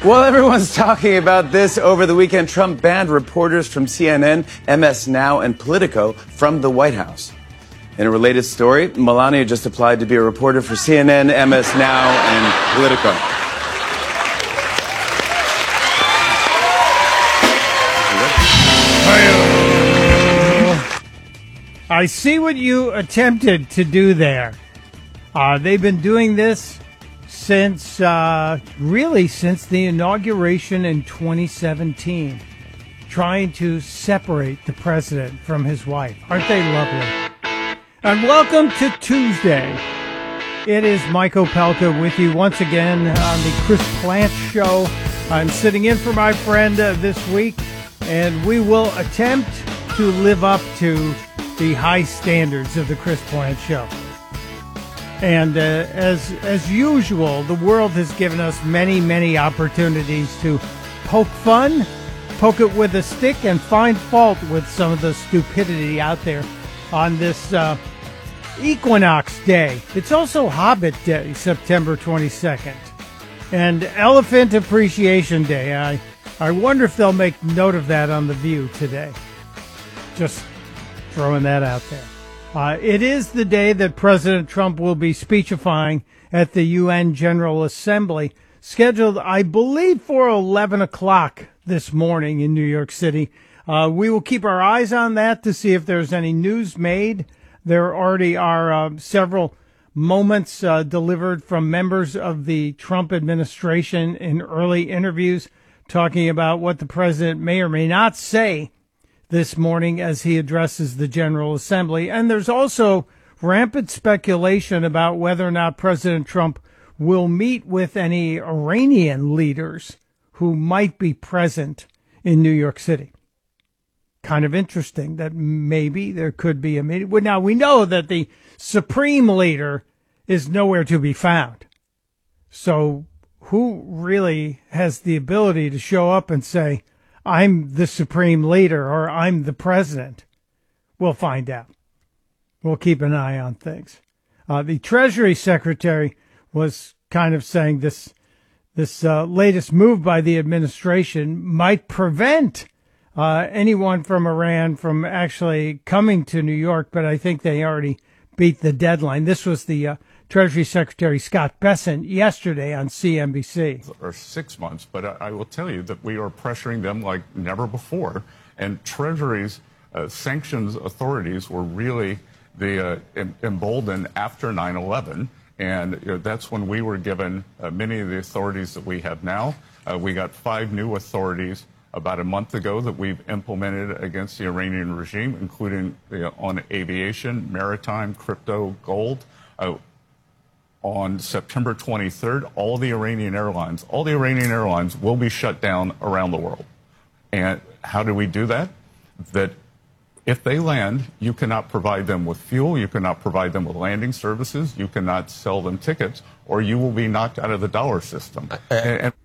While everyone's talking about this over the weekend, Trump banned reporters from CNN, MS Now, and Politico from the White House. In a related story, Melania just applied to be a reporter for CNN, MS Now, and Politico. I see what you attempted to do there. They've been doing this since the inauguration in 2017, trying to separate the president from his wife. Aren't they lovely? And welcome to Tuesday. It is Mike Opelka with you once again on the Chris Plante Show. I'm sitting in for my friend this week, and we will attempt to live up to the high standards of the Chris Plante Show. And as usual, the world has given us many opportunities to poke fun, poke it with a stick, and find fault with some of the stupidity out there on this Equinox Day. It's also Hobbit Day, September 22nd, and Elephant Appreciation Day. I wonder if they'll make note of that on The View today. Just throwing that out there. It is the day that President Trump will be speechifying at the UN General Assembly, scheduled, I believe, for 11 o'clock this morning in New York City. We will keep our eyes on that to see if there's any news made. There already are several moments delivered from members of the Trump administration in early interviews talking about what the president may or may not say this morning as he addresses the General Assembly. And there's also rampant speculation about whether or not President Trump will meet with any Iranian leaders who might be present in New York City. Kind of interesting that maybe there could be a meeting. Well, now, we know that the supreme leader is nowhere to be found. So who really has the ability to show up and say, I'm the supreme leader, or I'm the president? We'll find out. We'll keep an eye on things. The Treasury Secretary was kind of saying this latest move by the administration might prevent anyone from Iran from actually coming to New York, but I think they already beat the deadline. This was the Treasury Secretary Scott Bessent yesterday on CNBC. Or 6 months, but I will tell you that we are pressuring them like never before. And Treasury's sanctions authorities were really emboldened after 9/11. And that's when we were given many of the authorities that we have now. We got 5 new authorities about a month ago that we've implemented against the Iranian regime, including on aviation, maritime, crypto, gold. On September 23rd, all the Iranian airlines will be shut down around the world. And how do we do that? That if they land, you cannot provide them with fuel, you cannot provide them with landing services, you cannot sell them tickets, or you will be knocked out of the dollar system.